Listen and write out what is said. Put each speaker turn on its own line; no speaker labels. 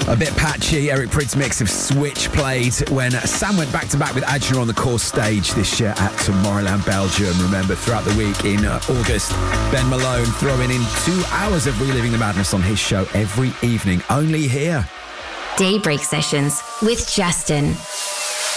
A bit patchy, Eric Prydz mix of Switch played when Sam went back-to-back with Adjuna on the core stage this year at Tomorrowland, Belgium. Remember, throughout the week in August, Ben Malone throwing in 2 hours of Reliving the Madness on his show every evening, only here.
Daybreak Sessions with Justin.